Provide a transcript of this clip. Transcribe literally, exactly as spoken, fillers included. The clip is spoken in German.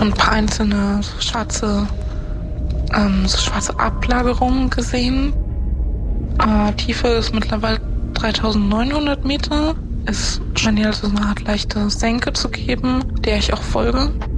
schon ein paar einzelne so schwarze, ähm, so schwarze Ablagerungen gesehen. Äh, Tiefe ist mittlerweile dreitausendneunhundert Meter. Es scheint hier also eine Art leichte Senke zu geben, der ich auch folge.